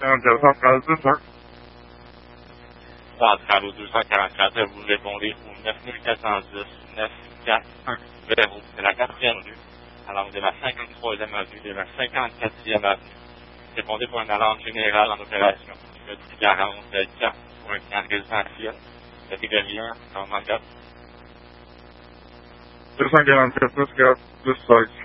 Centrale au 244, vous répondez au 9410 941 0. C'est la 4e rue, alors de la 53e avenue, de la 54e avenue. Répondez pour une alarme générale en opération. Le 44 pour un camp résidentiel. Catégorie 1, en mandat. 244 plus 4 plus 16.